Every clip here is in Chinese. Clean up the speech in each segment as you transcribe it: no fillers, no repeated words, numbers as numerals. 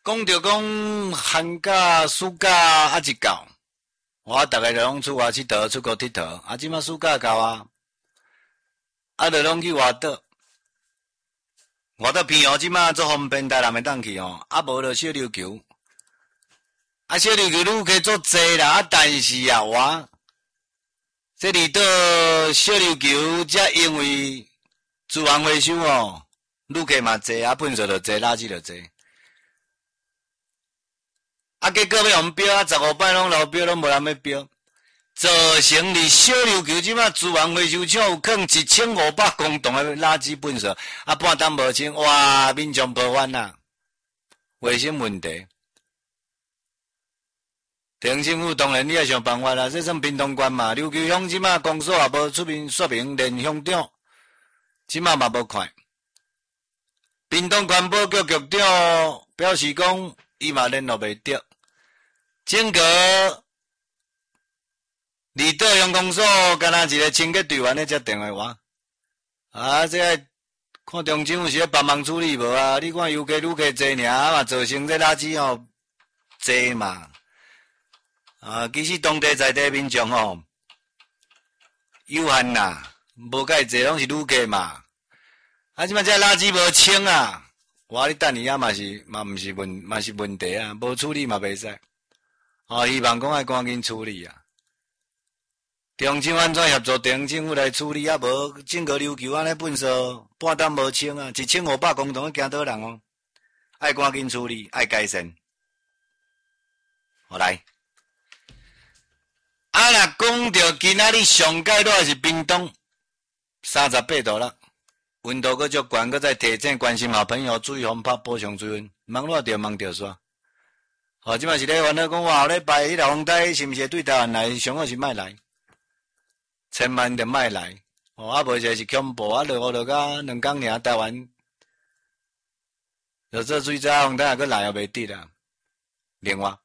讲着讲寒假、暑假啊一到，我逐个就拢出外佚佗，出国佚佗。啊，即马暑假到啊，啊，就拢去外岛。外岛边哦，即马做方便，台南会当去哦。啊，无就小琉球。啊，小琉球愈加做济啦，啊，但是啊，这里岛小琉球，则因为资源回收哦，愈加嘛济，啊，粪扫就济，垃圾就济。啊，结果要用标啊，15摆拢流标，拢无人要标，造成伫小琉球即马资源回收厂有放1500公吨的垃圾粪扫，啊，半当无清，哇，民众抱怨啦，卫生问题。地方政府当然你要想办法啦，这算屏东县嘛，琉球乡即马公所也无出面说明，连乡长即马嘛无看。屏东环保局局长表示讲，伊嘛联络袂着。整个离岛乡公所，敢若一个清洁队员咧接电话我，啊，这看中政府是咧帮忙处理无啊？你看油价愈加济尔，啊嘛造成这垃圾吼济嘛。啊，其实当地在地民众吼有限啦，无介济拢是愈加嘛。啊，即摆这垃圾无清啊，我你等伊啊嘛毋是问题啊，无处理嘛袂使。哦，希望讲爱赶紧处理啊！中央安怎协助地方政府来处理啊？无整个琉球安尼粪扫半担无清啊，1500公吨惊倒人哦！爱赶紧处理，爱改善。好来，啊若讲到今仔日上介热是屏东38度了，温度阁足悬，阁再提醒关心好朋友注意风暴，补充水分，忙热着忙着煞。哦，即摆是咧烦恼讲，哇，后礼拜迄个风台是毋是对台湾来？上好是莫来，千万着莫来。哦，啊无就是恐怖，啊落雨落甲2工尔，台湾就做水灾，风台也阁来也袂得啦。另外，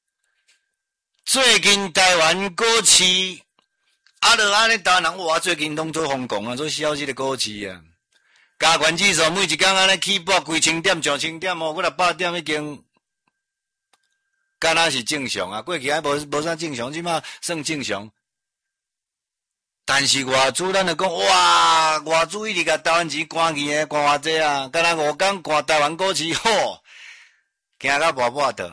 最近台湾股市啊，落安尼台湾人哇，最近拢做疯狂啊，做消息的股市啊，加权指数每一工安尼起步几千点、上千点哦，过600点已经。敢若是正常啊，过去还无啥正常，即马算正常。但是外资咱就讲，哇，外资一直甲台湾钱赶去诶，赶偌济啊！敢若5天赶台湾股市，吼，行到半倒。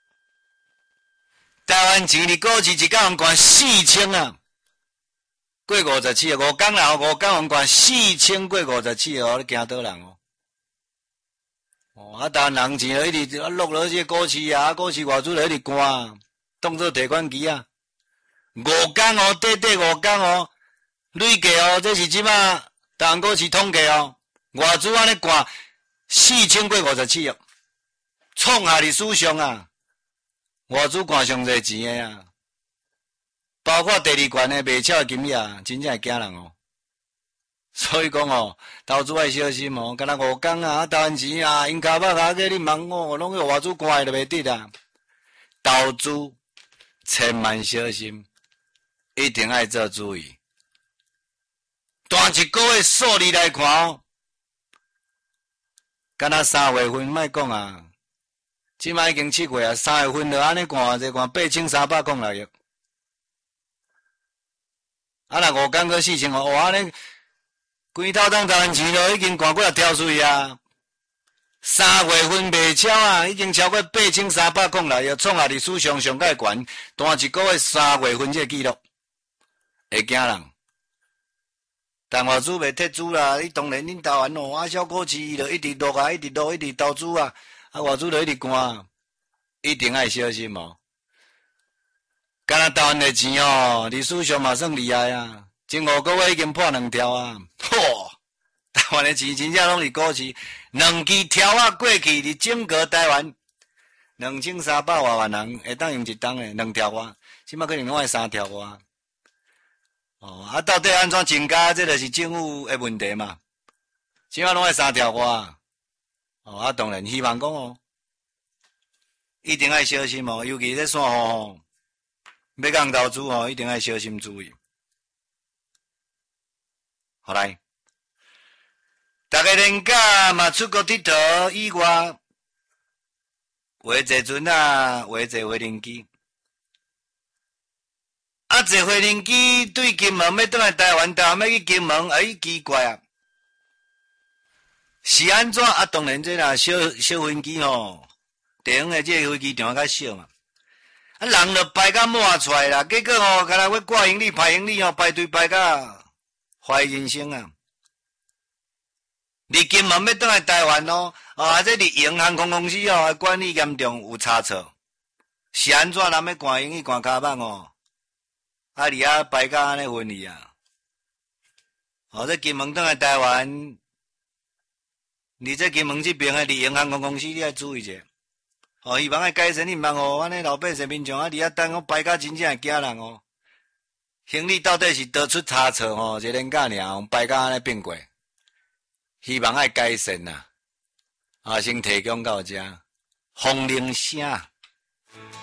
台湾钱的股市一天赶4000啊，过57个，5天啦，5天赶4000过57个，你惊倒人哦。哦，啊，台湾人钱就一直落落这股市啊，股市外资就一直赶，当做提款机啊。5天哦，短5天哦，累计哦，这是即马台湾股市统计哦，外资安尼赶4000过57哦，创下历史上啊，外资赶上侪钱的啊，包括第二悬的卖超金额，真正会惊人哦。所以讲哦，投资要小心哦。敢若5天啊，台湾钱啊，因卡巴卡个你忙哦，拢个外资关就袂得啦。投资千万小心，一定要做注意。单一个月数字来看哦，敢若3月份莫讲啊，即摆已经7月啊，3月份就安尼看者看8306亿。啊，若5天个4000哦，哇安尼。规头当台湾钱咯，已经赶过来跳水啊！3月份卖超啊，已经超过8306亿，创下历史上上界悬。单一个月3月份这个记录，会惊人。但外资袂贴资啦，你当然恁台湾哦，啊小股市就一直落啊，一直落，一直投资啊，啊外资就一直赶，一定要小心哦。敢若台湾的钱哦，历史上嘛算厉害啊！前5个月已经破2条啊！嚯，台湾的钱真正拢是股市，2支条啊过去伫整个台湾2300多万人会当用一档诶，2条啊，即马可能拢爱3条啊。哦，啊，到底安怎增加？这就是政府诶问题嘛。即马拢爱3条啊。哦，啊，当然希望讲哦，一定要小心哦，尤其这散户吼，要讲投资哦，一定要小心注意。好来，大家年假嘛出国佚佗以外， 画坐船啊，画坐飞轮机。啊，坐飞轮机对金门要倒来台湾，台湾要去金门，奇怪啊！是安怎啊？当然这啦，小飞机吼，地方的这个飞机场较小嘛。啊，人就排甲满出来啦，结果吼，干那要挂行李、排行李吼，排队排甲怀疑人生啊！你金门要倒来台湾哦，这你营航空公司哦，管理严重有差错，是安怎人要挂行李、挂卡棒哦？啊，你啊排甲安尼分去啊！这金门倒来台湾。你这金门这边的利用航空公司，你要注意者。希望爱改善，你毋通安尼老百姓民众伫遐等我排甲真正会惊人哦。行李到底是倒出差错一个连假尔，排甲安尼变过。希望爱改善呐。先提供到这，风铃声。